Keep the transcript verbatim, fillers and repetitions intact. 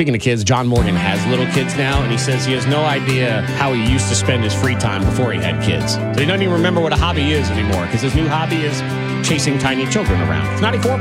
Speaking of kids, John Morgan has little kids now, and he says he has no idea how he used to spend his free time before he had kids. So he doesn't even remember what a hobby is anymore, because his new hobby is chasing tiny children around. It's ninety-four